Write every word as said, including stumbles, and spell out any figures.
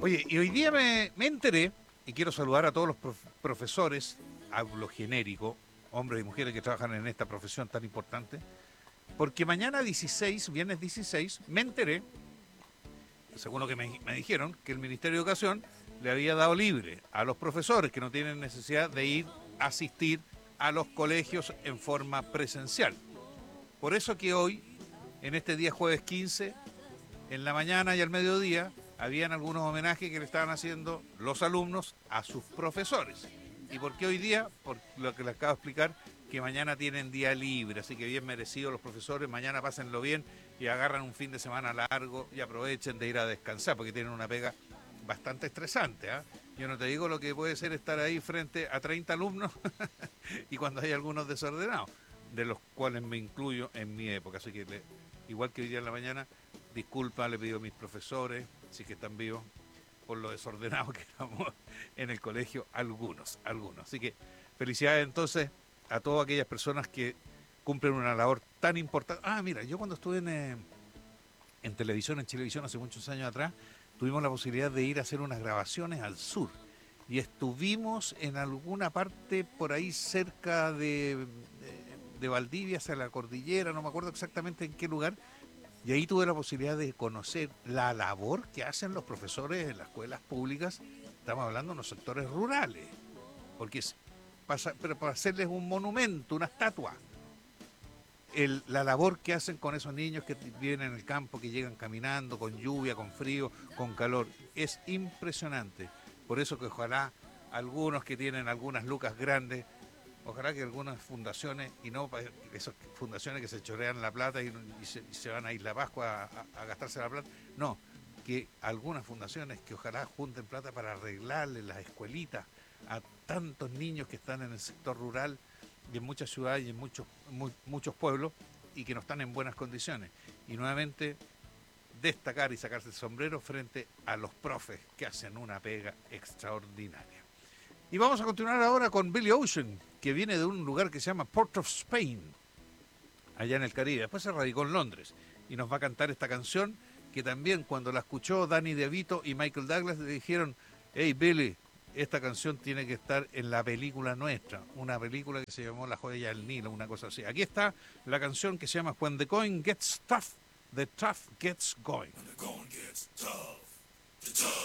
Oye, y hoy día me, me enteré, y quiero saludar a todos los prof- profesores, hablo genérico, hombres y mujeres que trabajan en esta profesión tan importante, porque mañana dieciséis, viernes dieciséis, me enteré, según lo que me, me dijeron, que el Ministerio de Educación le había dado libre a los profesores que no tienen necesidad de ir a asistir a los colegios en forma presencial. Por eso que hoy, en este día jueves quince, en la mañana y al mediodía, habían algunos homenajes que le estaban haciendo los alumnos a sus profesores. ¿Y por qué hoy día? Por lo que les acabo de explicar, que mañana tienen día libre, así que bien merecido los profesores, mañana pásenlo bien y agarran un fin de semana largo y aprovechen de ir a descansar, porque tienen una pega bastante estresante. ¿eh? Yo no te digo lo que puede ser estar ahí frente a treinta alumnos y cuando hay algunos desordenados, de los cuales me incluyo en mi época. Así que, le, igual que hoy día en la mañana, disculpa, le pido a mis profesores, si que están vivos, por lo desordenados que éramos en el colegio, algunos, algunos. Así que felicidades entonces a todas aquellas personas que cumplen una labor tan importante. Ah, mira, yo cuando estuve en, eh, en televisión, en Chilevisión, hace muchos años atrás, tuvimos la posibilidad de ir a hacer unas grabaciones al sur. Y estuvimos en alguna parte por ahí cerca de, de, de Valdivia, hacia la cordillera, no me acuerdo exactamente en qué lugar, y ahí tuve la posibilidad de conocer la labor que hacen los profesores en las escuelas públicas. Estamos hablando de los sectores rurales, porque es para, pero para hacerles un monumento, una estatua. El, la labor que hacen con esos niños que viven en el campo, que llegan caminando, con lluvia, con frío, con calor, es impresionante. Por eso que ojalá algunos que tienen algunas lucas grandes, ojalá que algunas fundaciones, y no esas fundaciones que se chorean la plata y, y, se, y se van a Isla Pascua a, a, a gastarse la plata, no, que algunas fundaciones que ojalá junten plata para arreglarle las escuelitas a tantos niños que están en el sector rural y en muchas ciudades y en muchos, muy, muchos pueblos y que no están en buenas condiciones. Y nuevamente destacar y sacarse el sombrero frente a los profes que hacen una pega extraordinaria. Y vamos a continuar ahora con Billy Ocean, que viene de un lugar que se llama Port of Spain, allá en el Caribe. Después se radicó en Londres y nos va a cantar esta canción que también cuando la escuchó Danny DeVito y Michael Douglas le dijeron, hey Billy, esta canción tiene que estar en la película nuestra, una película que se llamó La Joya del Nilo, una cosa así. Aquí está la canción que se llama When the Going Gets Tough, the Tough Gets Going. When the going gets tough, the tough